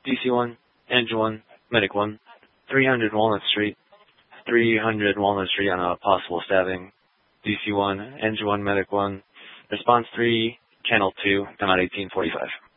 DC1, Engine 1, Medic 1, 300 Walnut Street, 300 Walnut Street on a possible stabbing. DC1, Engine 1, Medic 1, Response 3, Channel 2, come out 1845.